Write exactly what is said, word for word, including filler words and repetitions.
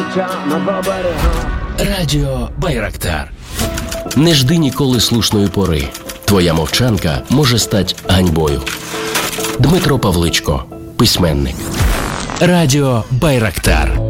життя на два берега. Радіо Байрактар. Не жди ніколи слушної пори. Твоя мовчанка може стати ганьбою. Дмитро Павличко, письменник. Радіо Байрактар.